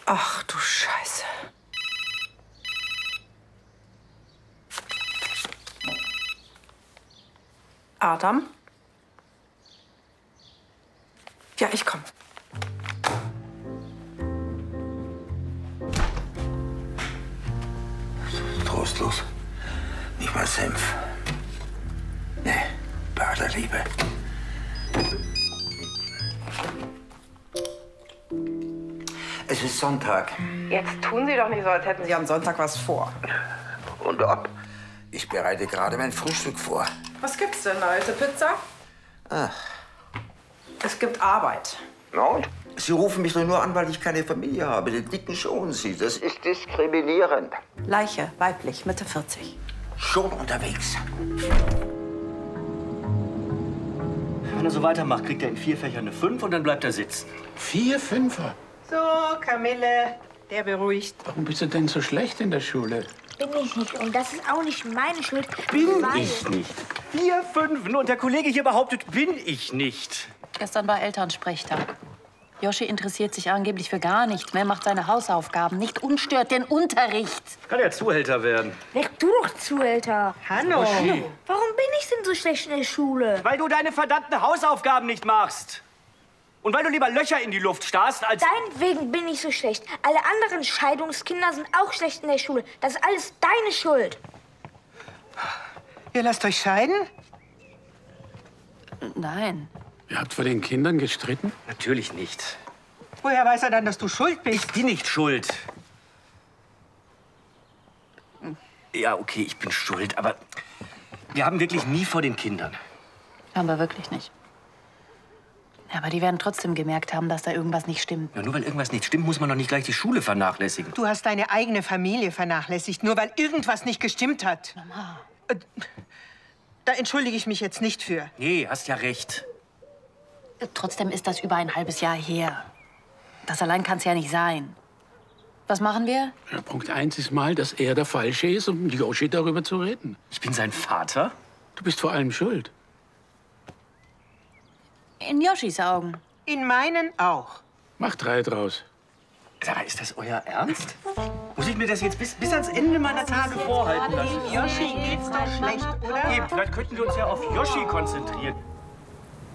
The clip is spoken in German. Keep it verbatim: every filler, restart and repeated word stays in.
Ach du Scheiße. Adam? Ja, ich komme. Trostlos. Nicht mal Senf. Nee, bei aller Liebe. Es ist Sonntag. Jetzt tun Sie doch nicht so, als hätten Sie am Sonntag was vor. Und ob? Ich bereite gerade mein Frühstück vor. Was gibt's denn, alte Pizza? Ach. Es gibt Arbeit. Na und? Sie rufen mich doch nur an, weil ich keine Familie habe. Den Dicken schonen Sie. Das ist diskriminierend. Leiche, weiblich, Mitte vierzig. Schon unterwegs. Wenn er so weitermacht, kriegt er in vier Fächern eine fünf und dann bleibt er sitzen. Vier Fünfer? So, Kamille, der beruhigt. Warum bist du denn so schlecht in der Schule? Bin ich nicht. Und das ist auch nicht meine Schuld. Bin weil ich nicht. Vier Fünfen und der Kollege hier behauptet, bin ich nicht. Gestern war Elternsprechtag. Joschi interessiert sich angeblich für gar nichts mehr, macht seine Hausaufgaben nicht und stört den Unterricht. Kann ja Zuhälter werden. Leg du doch zu, Alter. Hallo. Joschi. Warum bin ich denn so schlecht in der Schule? Weil du deine verdammten Hausaufgaben nicht machst. Und weil du lieber Löcher in die Luft starrst, als... Deinetwegen bin ich so schlecht. Alle anderen Scheidungskinder sind auch schlecht in der Schule. Das ist alles deine Schuld. Ihr lasst euch scheiden? Nein. Ihr habt vor den Kindern gestritten? Natürlich nicht. Woher weiß er dann, dass du schuld bist? Ich bin nicht schuld. Ja, okay, ich bin schuld, aber wir haben wirklich nie vor den Kindern. Haben wir wirklich nicht. Ja, aber die werden trotzdem gemerkt haben, dass da irgendwas nicht stimmt. Ja, nur weil irgendwas nicht stimmt, muss man doch nicht gleich die Schule vernachlässigen. Du hast deine eigene Familie vernachlässigt, nur weil irgendwas nicht gestimmt hat. Mama. Äh, Da entschuldige ich mich jetzt nicht für. Nee, hast ja recht. Trotzdem ist das über ein halbes Jahr her. Das allein kann es ja nicht sein. Was machen wir? Ja, Punkt eins ist mal, dass er der Falsche ist, um mit Joschi darüber zu reden. Ich bin sein Vater? Du bist vor allem schuld. In Joschis Augen. In meinen auch. Mach drei draus. Sag mal, ist das euer Ernst? Muss ich mir das jetzt bis, bis ans Ende meiner Tage vorhalten lassen? Joschi geht's doch schlecht, oder? Eben, vielleicht könnten wir uns ja auf Joschi konzentrieren.